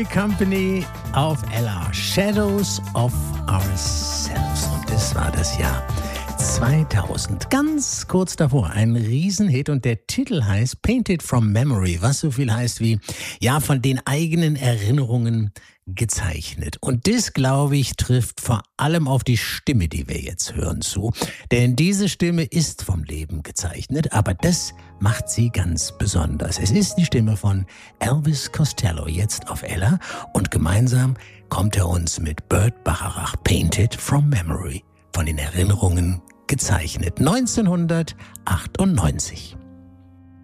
Company auf Ella. Shadows of Ourselves. Und das war das Jahr 2000. Ganz kurz davor ein Riesenhit und der Titel heißt Painted from Memory, was so viel heißt wie, ja, von den eigenen Erinnerungen gezeichnet. Und das, glaube ich, trifft vor allem auf die Stimme, die wir jetzt hören, zu. Denn diese Stimme ist vom Leben gezeichnet, aber das macht sie ganz besonders. Es ist die Stimme von Elvis Costello, jetzt auf Ella, und gemeinsam kommt er uns mit Burt Bacharach, Painted from Memory, von den Erinnerungen gezeichnet, 1998.